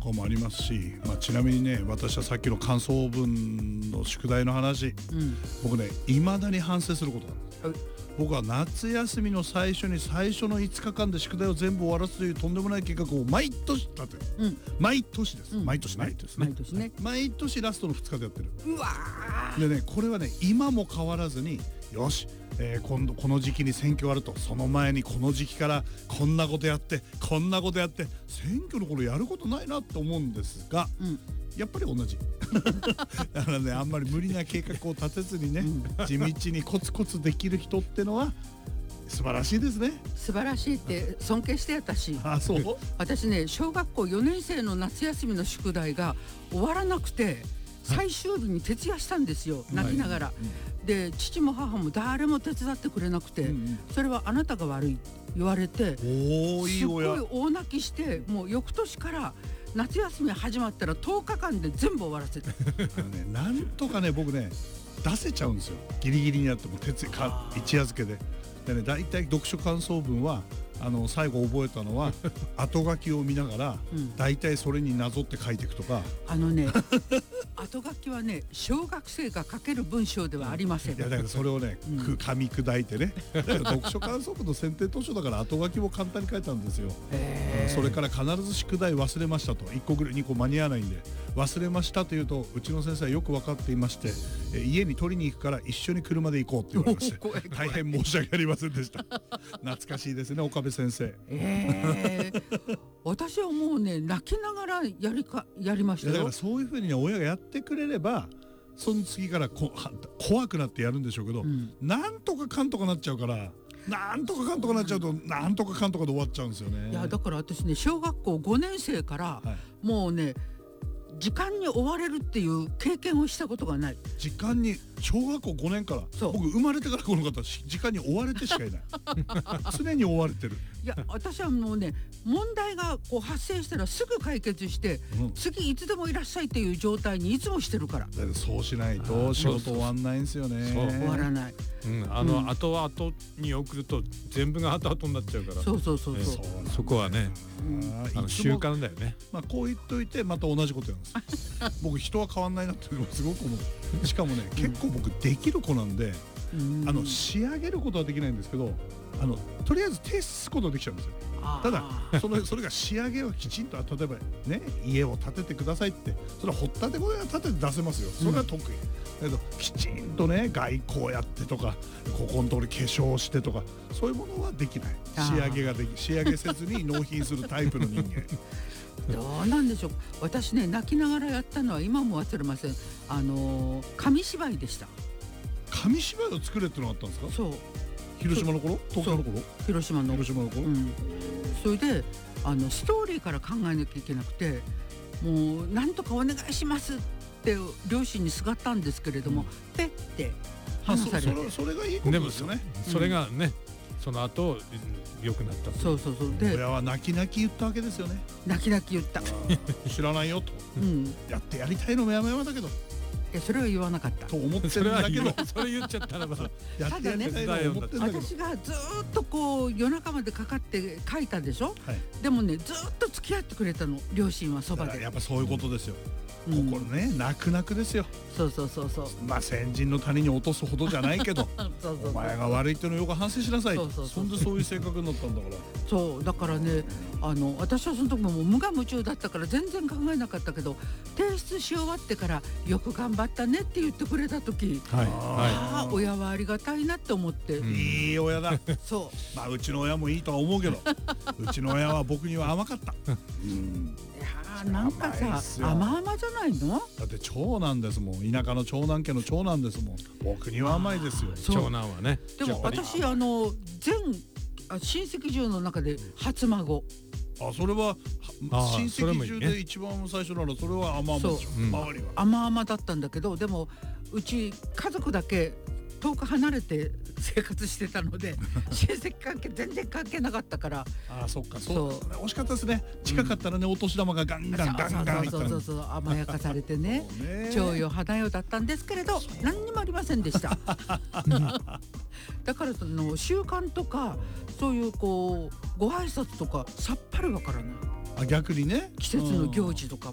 かもありますし、ちなみにね、私はさっきの感想文の宿題の話、僕ね未だに反省することなんです。僕は夏休みの最初の5日間で宿題を全部終わらすというとんでもない計画を毎年立てる、毎年です、毎年ね、毎年ラストの2日でやってる。 うわでね、これはね今も変わらずに、よし、今度この時期に選挙あると、その前にこの時期からこんなことやってこんなことやって、選挙の頃やることないなって思うんですが、やっぱり同じだからね、あんまり無理な計画を立てずにね、地道にコツコツできる人ってのは素晴らしいですね。 素晴らしいって尊敬してやったし、 そう。 私ね、小学校4年生の夏休みの宿題が終わらなくて最終日に徹夜したんですよ、泣きながら、で父も母も誰も手伝ってくれなくて、それはあなたが悪い言われて、すごい大泣きして、もう翌年から夏休み始まったら10日間で全部終わらせてなんとかね、僕ね出せちゃうんですよ、ギリギリになっても一夜漬けで。でね、だいたい読書感想文は最後覚えたのは後書きを見ながら、だいたいそれになぞって書いていくとか。 後書きはね、小学生が書ける文章ではありません。 いやだからそれをね、噛み砕いてね、読書感想文の選定図書だから後書きも簡単に書いたんですよ。それから必ず宿題忘れましたと、1個ぐらい2個間に合わないんで忘れましたというと、うちの先生はよく分かっていまして、家に取りに行くから一緒に車で行こうって言われまして大変申し訳ありませんでした懐かしいですね、岡部先生。 私はもうね、泣きながらやりましたよ。 だからそういうふうに、ね、親がやってくれれば、その次から怖くなってやるんでしょうけど、なんとかかんとかなっちゃうから、なんとかかんとかなっちゃうと、なんとかかんとかで終わっちゃうんですよね。 いやだから私ね、小学校5年生から、もうね時間に追われるっていう経験をしたことがない。 時間に、小学校5年から、僕生まれてからこの方時間に追われてしかいない常に追われてる。 いや私はもうね、問題がこう発生したらすぐ解決して、次いつでもいらっしゃいっていう状態にいつもしてるから。 そうしないと仕事終わんないんですよね。 終わらない。 後は後に送ると全部が後々になっちゃうから。そこはね、習慣だよね。 こう言っといてまた同じことやるんです僕人は変わんないなってすごく思う。しかもね、結構僕できる子なんで、仕上げることはできないんですけど、とりあえず提出することはできちゃうんですよ。ただそれが仕上げをきちんと、例えばね、家を建ててくださいって、それは掘ったて小屋建てて出せますよ、それは得意。だけどきちんとね、外交やってとか、ここのところ化粧してとか、そういうものはできない。仕上げせずに納品するタイプの人間どうなんでしょう。私ね、泣きながらやったのは今も忘れません。紙芝居でした。 紙芝居を作れってのがあったんですか。 そう、 広島の頃、東京の頃、 広島の頃、それでストーリーから考えなきゃいけなくて、もうなんとかお願いしますって両親にすがったんですけれども、ペッて話されて、 それがいいことですよね。 それがね、その後良くなった。 そうで、 親は泣き泣き言ったわけですよね。 泣き泣き言った知らないよと、やってやりたいのもやまやまだけど、 それは言わなかったと思ってるんだけど、 それ言っちゃったらばやってやりたいの思ってるんだけど、 私がずっとこう夜中までかかって書いたでしょ、でもね、ずっと付き合ってくれたの、両親はそばで。 やっぱそういうことですよ。心ね、泣く泣くですよ。 そう先人の谷に落とすほどじゃないけどお前が悪いっていうのをよく反省しなさい。そんでそういう性格になったんだから。 そうだからね、私はその時も無我夢中だったから全然考えなかったけど、提出し終わってからよく頑張ったねって言ってくれた時、親はありがたいなって思って、 いい親だ。 そううちの親もいいとは思うけど、うちの親は僕には甘かった。 なんかさ、甘々じゃないの。 だって長男ですもん、田舎の長男家の長男ですもん。僕には甘いですよ、 長男はね。 でも私全親戚中の中で初孫。 それは親戚中で一番最初ならそれは甘々でしょ。周りは甘々だったんだけど、でもうち家族だけ遠く離れて生活してたので親戚関係全然関係なかったから。 そっか、そう惜しかったですね。近かったらね、お年玉がガンガン甘やかされてね、長よ花よだったんですけれど、何にもありませんでしただから習慣とかそういうご挨拶とかさっぱりわからない。 あ逆にね季節の行事とか